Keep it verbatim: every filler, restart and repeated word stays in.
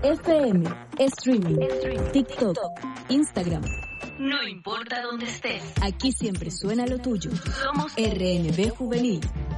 F M, streaming, TikTok, Instagram. No importa dónde estés. Aquí siempre suena lo tuyo. Somos R N B Juvenil.